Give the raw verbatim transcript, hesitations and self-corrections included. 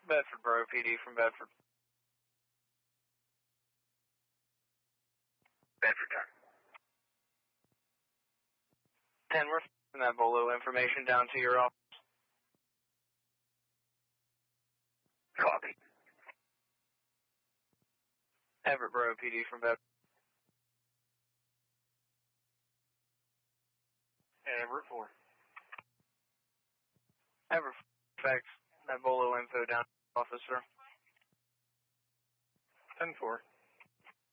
Bedford Borough P D from Bedford. Bedford time. ten, we're sending that Volo information down to your office. Copy. Everett Borough P D from Bedford. Everett four. Everett, fax that Volo info down to your office, sir. ten four.